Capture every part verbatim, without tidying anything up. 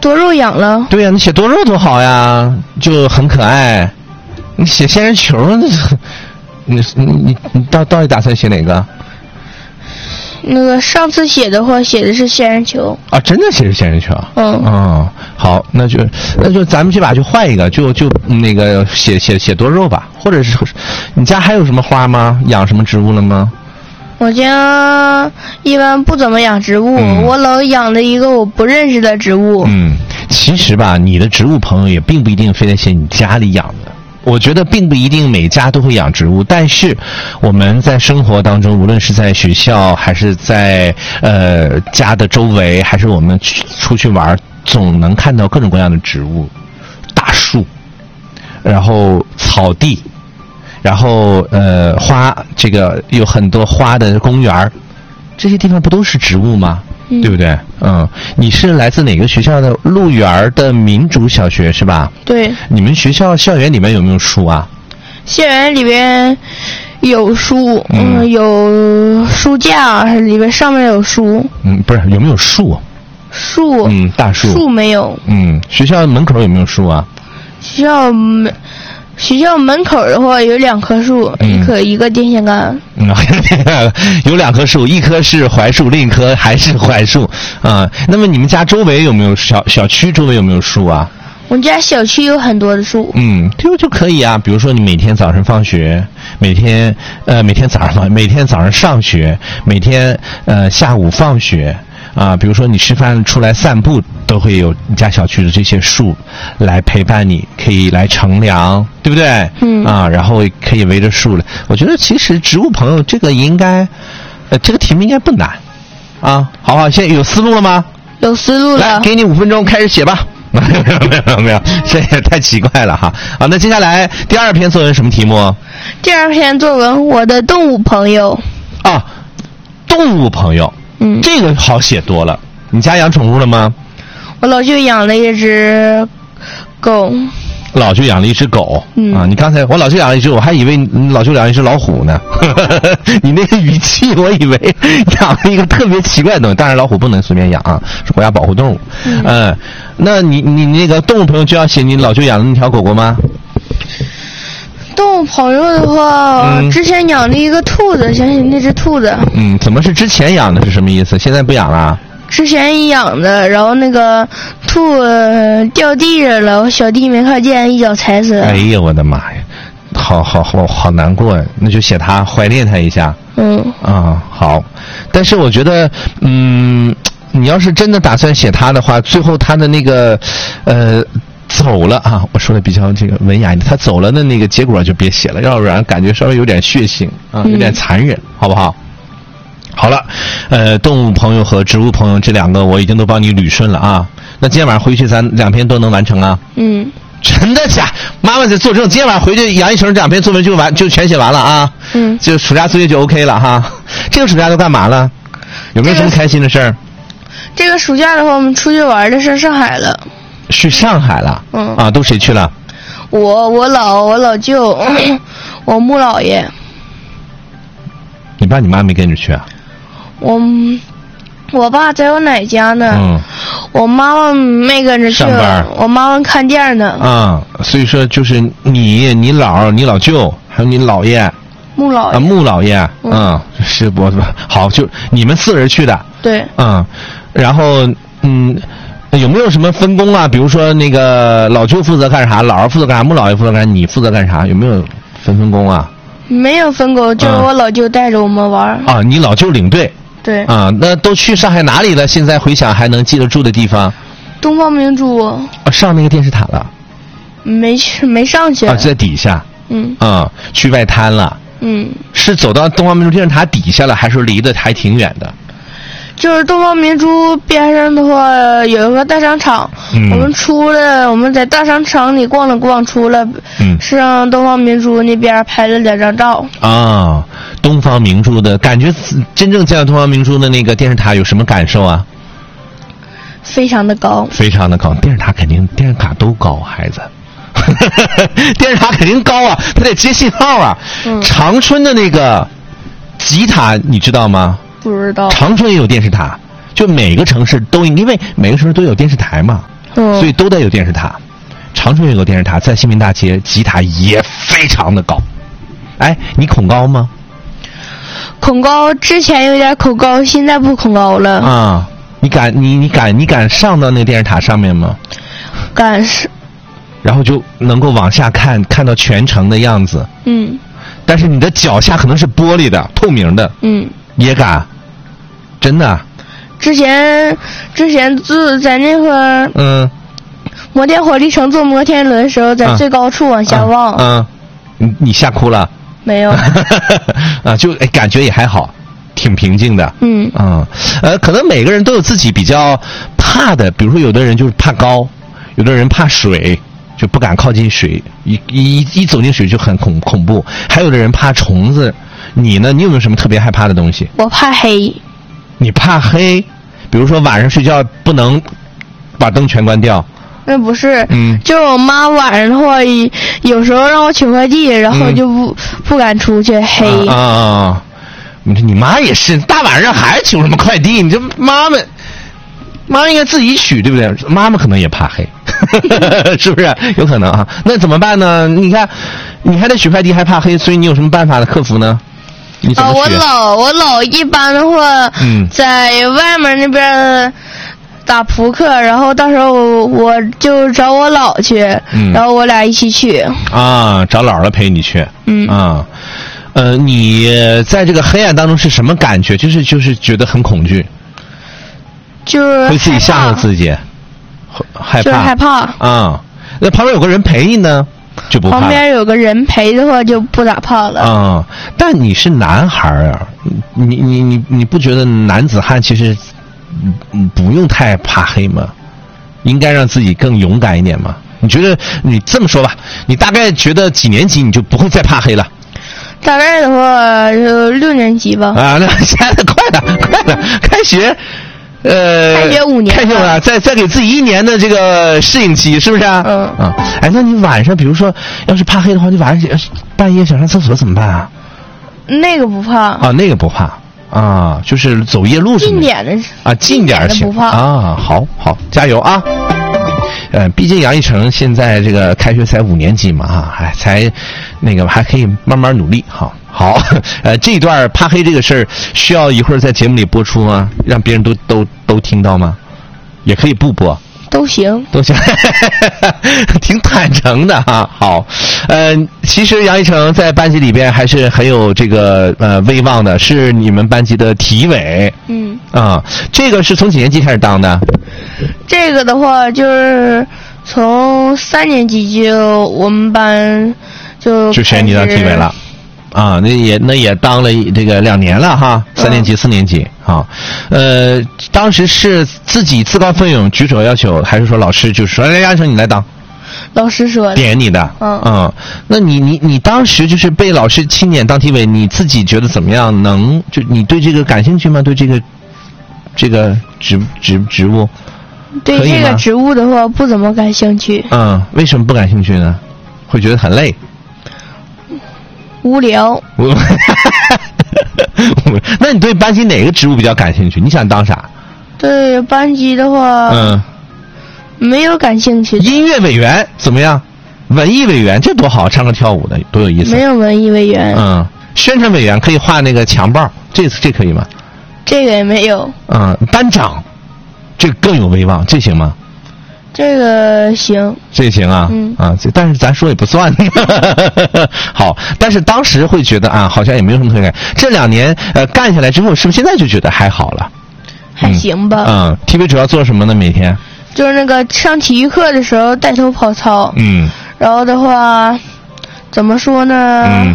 多肉养了。 对呀、啊，你写多肉多好呀，就很可爱。你写仙人球，那你你你你到到底打算写哪个？ 那个上次写的话，写的是仙人球啊，真的写是仙人球。 嗯哦，好，那就那就咱们这把就换一个，就就那个写写写多肉吧，或者是你家还有什么花吗？养什么植物了吗？ 我家一般不怎么养植物，嗯、我老养的一个我不认识的植物。 嗯，其实吧，你的植物朋友也并不一定非得写你家里养的。我觉得并不一定每家都会养植物，但是我们在生活当中，无论是在学校还是在呃家的周围，还是我们出去玩，总能看到各种各样的植物，大树，然后草地，然后呃花，这个有很多花的公园，这些地方不都是植物吗？ 嗯、 对不对？嗯，你是来自哪个学校的？鹿园的民主小学是吧？ 对。 你们学校校园里面有没有树啊？ 校园里边有树，嗯，嗯有书架，里边上面有书。 嗯，不是，有没有树？ 树。 嗯，大树。 树没有。 嗯，学校门口有没有树啊？ 学校门。学校门口的话有两棵树，嗯、一棵一个电线杆。 嗯，有两棵树，一棵是槐树，另一棵还是槐树啊。那么你们家周围有没有小小区周围有没有树啊？ 我们家小区有很多的树。 嗯，就就可以啊。比如说你每天早上放学，每天呃每天早上放，每天早上上学，每天呃下午放学。啊，比如说你吃饭出来散步，都会有你家小区的这些树来陪伴你，可以来乘凉，对不对？ 嗯。 啊，然后可以围着树来。我觉得其实植物朋友这个应该，呃，这个题目应该不难，啊，好不好？现在有思路了吗？ 有思路了。 来，给你五分钟，开始写吧。没有没有没有没有，这也太奇怪了哈。啊，那接下来第二篇作文什么题目？ 第二篇作文，我的动物朋友。 啊，动物朋友。 嗯， 这个好写多了。你家养宠物了吗？ 我老舅养了一只狗。 老舅养了一只狗。 嗯啊，你刚才我老舅养了一只，我还以为你老舅养了一只老虎呢。你那个语气，我以为养了一个特别奇怪的东西。当然，老虎不能随便养啊，是国家保护动物。 嗯， 呃、那你你那个动物朋友就要写你老舅养的那条狗狗吗？ 动物朋友的话、嗯，之前养了一个兔子，想起那只兔子。 嗯，怎么是之前养的？是什么意思？现在不养了？ 之前养的，然后那个兔掉地上了，我小弟没看见，一脚踩死了。 哎呀，我的妈呀！好好好好难过呀！那就写他，怀念他一下。 嗯。 啊，好。但是我觉得，嗯，你要是真的打算写他的话，最后他的那个，呃。走了啊！我说的比较这个文雅一点，他走了的那个结果就别写了，要不然感觉稍微有点血腥啊，有点残忍，嗯、好不好？好了，呃，动物朋友和植物朋友这两个我已经都帮你捋顺了啊。那今天晚上回去咱两篇都能完成啊？ 嗯。 真的假？妈妈在作证，今天晚上回去杨一成这两篇作文就完，就全写完了啊。 嗯。 就暑假作业就 OK 了哈。这个暑假都干嘛了？有没有什么开心的事儿？ 这个暑假的话，我们出去玩的是上海了。 去上海了， 嗯啊，都谁去了？ 我、我老、我老舅，我穆老爷。 你爸你妈没跟着去啊？ 我，我爸在我奶家呢。 嗯。 我妈妈没跟着去， 上班。 我妈妈看店呢。 啊，所以说就是你、你姥、你老舅，还有你姥爷。 穆老爷。 啊，穆老爷， 嗯， 嗯是我好，就你们四人去的。 对。 嗯，然后嗯。有没有什么分工啊？比如说那个老舅负责干啥，姥儿负责干啥，穆老爷负责干啥，你负责干啥？有没有分分工啊？ 没有分工，就是我老舅带着我们玩。 啊，你老舅领队。 对。 啊，那都去上海哪里了？现在回想还能记得住的地方？ 东方明珠。 啊，上那个电视塔了？ 没去，没上去。 啊，在底下。 嗯。 啊，去外滩了。 嗯。是走到东方明珠电视塔底下了，还是离得还挺远的？ 就是东方明珠边上的话有一个大商场，嗯、我们出来，我们在大商场里逛了逛，出来， 嗯， 上东方明珠那边拍了两张照。 啊，东方明珠的感觉，真正见到东方明珠的那个电视塔有什么感受啊？ 非常的高， 非常的高，电视塔肯定电视塔都高，孩子，电视塔肯定高啊，它得接信号啊。 嗯、 长春的那个吉塔你知道吗？ 不知道。 长春也有电视塔，就每个城市都因为每个城市都有电视台嘛， 嗯， 所以都得有电视塔。长春有个电视塔，在新民大街，吉塔也非常的高。哎，你恐高吗？ 恐高，之前有点恐高，现在不恐高了。 啊，你敢你你敢你敢上到那个电视塔上面吗？ 敢是。 然后就能够往下看，看到全城的样子。 嗯。 但是你的脚下可能是玻璃的、透明的。 嗯。 也敢？真的？ 之前之前坐在那会儿。 嗯。 摩天火力城坐摩天轮的时候，在最高处往下望。 嗯。嗯你你吓哭了？ 没有。 啊，就哎，感觉也还好，挺平静的。 嗯。 嗯。呃，可能每个人都有自己比较怕的，比如说有的人就是怕高，有的人怕水。就不敢靠近水，一一一走进水就很恐恐怖。还有的人怕虫子，你呢？你有没有什么特别害怕的东西？ 我怕黑。 你怕黑？比如说晚上睡觉不能把灯全关掉。 那不是， 嗯， 就是我妈晚上的话，有时候让我取快递，然后就不、嗯、不敢出去，黑。 啊啊啊！你说你妈也是，大晚上还取什么快递？你这妈妈。妈妈应该自己取，对不对？妈妈可能也怕黑，是不是？有可能啊。那怎么办呢？你看，你还得取快递，还怕黑，所以你有什么办法的克服呢？你怎么取？ 啊，我姥我姥一般的话，嗯，在外面那边打扑克，然后到时候我我就找我姥去，嗯，然后我俩一起去。啊， 找姥姥陪你去。 嗯啊，呃，你在这个黑暗当中是什么感觉？就是就是觉得很恐惧。 就是会自己吓唬自己，害怕， 就是害怕啊、嗯。那旁边有个人陪你呢，就不怕。 旁边有个人陪的话，就不咋怕了。 啊、嗯，但你是男孩啊，你你你你不觉得男子汉其实嗯不用太怕黑吗？应该让自己更勇敢一点吗？你觉得你这么说吧，你大概觉得几年级你就不会再怕黑了？ 大概的话就六年级吧。 啊，那现在快了，快了，开学。呃， 开学五年， 开学了，再再给自己一年的这个适应期，是不是啊？ 嗯啊，哎，那你晚上，比如说，要是怕黑的话，你晚上半夜想上厕所怎么办啊？ 那个不怕啊，那个不怕啊，就是走夜路近点的啊，近点的不怕啊，好好加油啊！呃，毕竟杨一成现在这个开学才五年级嘛，哈，还才那个还可以慢慢努力哈。好，呃，这一段怕黑这个事儿需要一会儿在节目里播出吗？让别人都都都听到吗？也可以不播， 都行， 都行，挺坦诚的哈。好，呃，其实杨一成在班级里边还是很有这个呃威望的，是你们班级的体委。 嗯。 啊，这个是从几年级开始当的？ 这个的话就是从三年级就我们班就就选你当体委了。啊，那也那也当了这个两年了哈，三年级、四年级啊，呃，当时是自己自告奋勇举手要求，还是说老师就说来杨一成你来当？ 老师说的。 点你的。 嗯。 嗯，那你你你当时就是被老师钦点当体委，你自己觉得怎么样？能就你对这个感兴趣吗？对这个这个职职职务？ 对这个职务的话不怎么感兴趣。 嗯，为什么不感兴趣呢？会觉得很累。 无聊。 那你对班级哪个职务比较感兴趣？你想当啥？ 对班级的话， 嗯， 没有感兴趣。 音乐委员怎么样？文艺委员这多好，唱歌跳舞的多有意思。 没有文艺委员。 嗯，宣传委员可以画那个墙报，这这可以吗？ 这个也没有。 嗯，班长，这个更有威望，这行吗？ 这个行， 这行啊， 嗯啊，但是咱说也不算。好，但是当时会觉得啊，好像也没有什么特别。这两年呃干下来之后，是不是现在就觉得还好了？ 还行吧。 嗯，体委主要做什么呢？每天就是那个上体育课的时候带头跑操。 嗯。 然后的话，怎么说呢？ 嗯。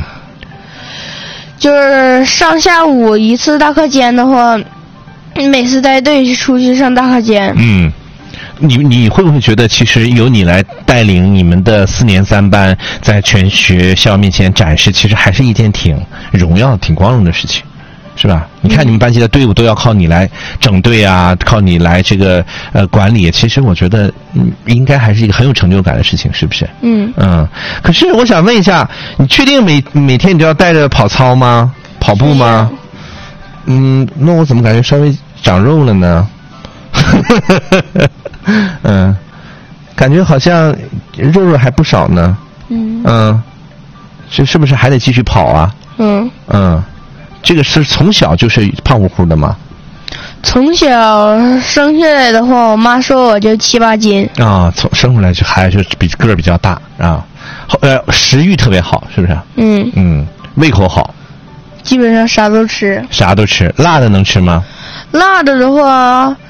就是上下午一次大课间的话，每次带队出去上大课间。 嗯。你你会不会觉得，其实由你来带领你们的四年三班，在全学校面前展示，其实还是一件挺荣耀、挺光荣的事情，是吧？你看你们班级的队伍都要靠你来整队啊，靠你来这个呃管理，其实我觉得嗯应该还是一个很有成就感的事情，是不是？ 嗯嗯。可是我想问一下，你确定每每天你都要带着跑操吗？跑步吗？嗯，那我怎么感觉稍微长肉了呢？嗯， 感觉好像肉肉还不少呢。 嗯。 嗯，这是不是还得继续跑啊？ 嗯。 嗯，这个是从小就是胖乎乎的吗？ 从小生下来的话，我妈说我就七八斤。 啊，从生出来就还是比个儿比较大啊。呃，食欲特别好，是不是？ 嗯。 嗯，胃口好。 基本上啥都吃。 啥都吃，辣的能吃吗？ 辣的的话，